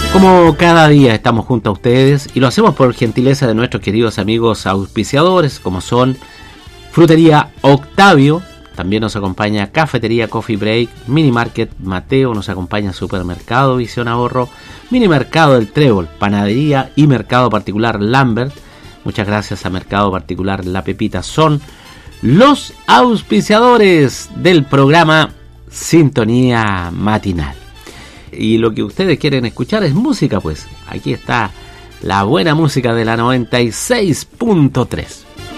Como cada día estamos junto a ustedes y lo hacemos por gentileza de nuestros queridos amigos auspiciadores, como son Frutería Octavio, también nos acompaña Cafetería Coffee Break, Mini Market Mateo, nos acompaña Supermercado Visión Ahorro, Mini Mercado del Trébol, Panadería y Mercado Particular Lambert. Muchas gracias a Mercado Particular La Pepita. Son los auspiciadores del programa Sintonía Matinal. Y lo que ustedes quieren escuchar es música, pues aquí está la buena música de la 96.3.